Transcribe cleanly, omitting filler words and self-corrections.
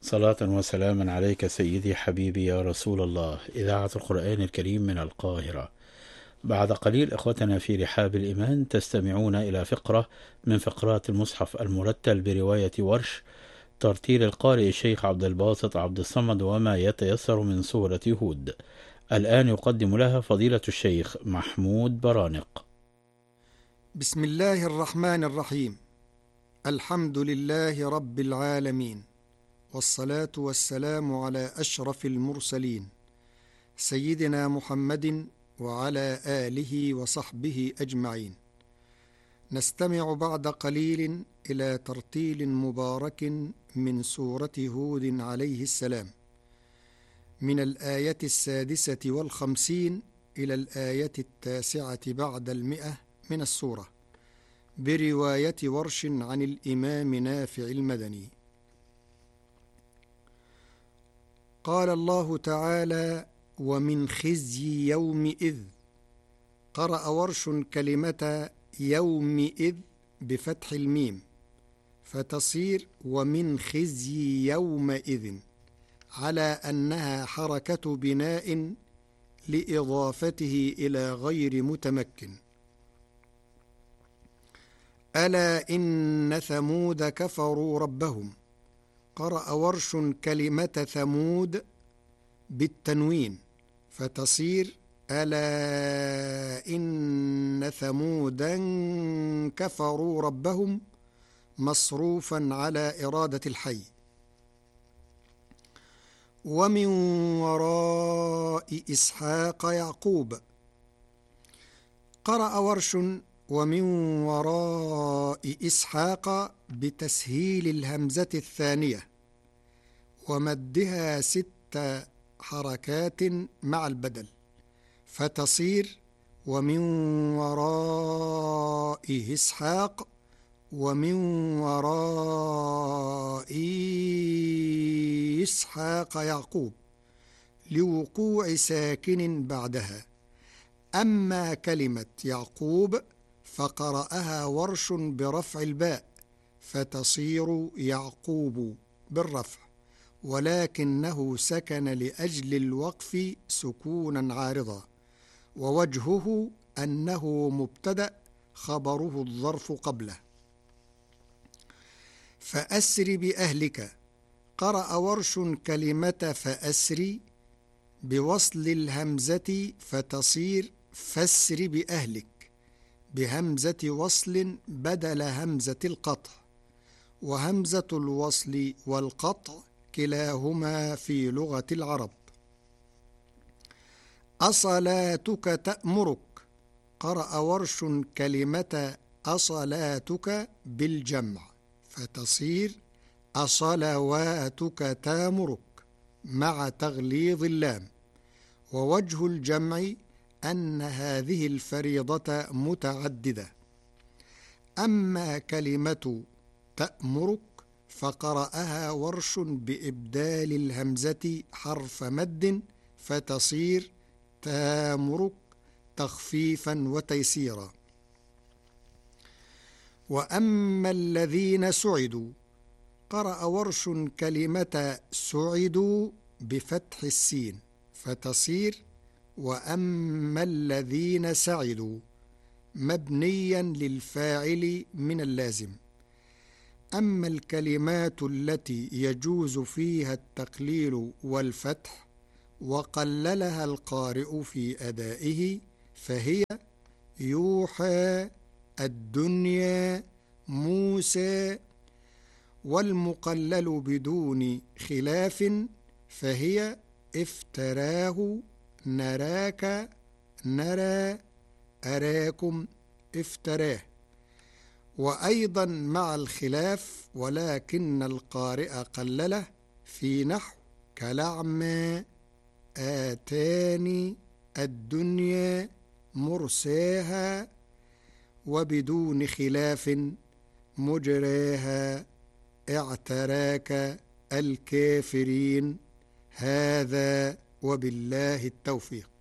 صلاة وسلاما عليك سيدي حبيبي يا رسول الله. إذاعة القرآن الكريم من القاهرة. بعد قليل إخوتنا في رحاب الإيمان تستمعون إلى فقرة من فقرات المصحف المرتل برواية ورش، ترتيل القارئ الشيخ عبد الباسط عبد الصمد، وما يتيسر من سورة هود. الآن يقدم لها فضيلة الشيخ محمود برانق. بسم الله الرحمن الرحيم. الحمد لله رب العالمين، والصلاة والسلام على أشرف المرسلين سيدنا محمد وعلى آله وصحبه أجمعين. نستمع بعد قليل إلى ترتيل مبارك من سورة هود عليه السلام، من الآية 56 إلى الآية 9 بعد 100 من السورة، برواية ورش عن الإمام نافع المدني. قال الله تعالى: ومن خزي يومئذ. قرأ ورش كلمة يومئذ بفتح الميم، فتصير ومن خزي يومئذ، على أنها حركة بناء لإضافته إلى غير متمكن. ألا إن ثمود كفروا ربهم. قرأ ورش كلمة ثمود بالتنوين، فتصير ألا إن ثمودا كفروا ربهم، مصروفا على إرادة الحي. ومن وراء إسحاق يعقوب. قرأ ورش ومن وراء إسحاق بتسهيل الهمزة الثانية ومدها 6 حركات مع البدل، فتصير ومن وراء إسحاق ومن وراء إسحاق يعقوب، لوقوع ساكن بعدها. أما كلمة يعقوب فقرأها ورش برفع الباء، فتصير يعقوب بالرفع، ولكنه سكن لأجل الوقف سكونا عارضا، ووجهه أنه مبتدأ خبره الظرف قبله. فأسر بأهلك. قرأ ورش كلمة فأسر بوصل الهمزة، فتصير فاسر بأهلك، بهمزة وصل بدل همزة القطع، وهمزة الوصل والقطع كلاهما في لغة العرب. أصلاتك تأمرك. قرأ ورش كلمة أصلاتك بالجمع، فتصير أصلواتك تامرك مع تغليظ اللام، ووجه الجمع أن هذه الفريضة متعددة. أما كلمة تأمرك فقرأها ورش بإبدال الهمزة حرف مد، فتصير تامرك تخفيفا وتيسيرا. وأما الذين سعدوا. قرأ ورش كلمة سعدوا بفتح السين، فتصير وأما الذين سعدوا، مبنيا للفاعل من اللازم. أما الكلمات التي يجوز فيها التقليل والفتح وقللها القارئ في أدائه، فهي يوحى، الدنيا، موسى. والمقلل بدون خلاف فهي افتراه، نراك، نرى، أراكم، افتراه. وأيضا مع الخلاف ولكن القارئ قلله، في نحو كلعمى، آتاني، الدنيا، مرساها. وبدون خلاف مجراها، اعتراك، الكافرين. هذا وبالله التوفيق.